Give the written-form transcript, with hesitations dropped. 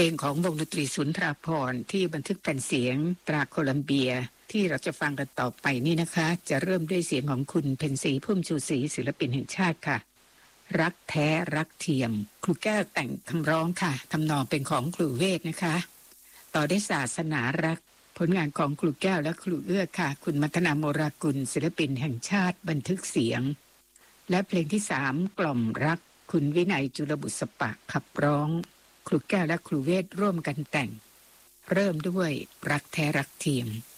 ลงของวงดนตรีสุนทราภรณ์ที่บันทึกแผ่นเสียงตราโคลัมเบียที่เราจะฟังกันต่อไปนี่นะคะจะเริ่มด้วยเสียงของคุณเพ็ญศรีพุ่มชูศรีศิลปินแห่งชาติค่ะรักแท้รักเทียมครูแก้วแต่งคำร้องค่ะทำนองเป็นของครูเวทนะคะต่อด้วยศาสนารักผลงานของครูแก้วและครูเอื้อค่ะคุณมัทนาโมรากุลศิลปินแห่งชาติบันทึกเสียงและเพลงที่3กล่อมรักคุณวินัยจุลบุษปะขับร้องครูแก้วและครูเวทร่วมกันแต่งเริ่มด้วยรักแท้รักเทียม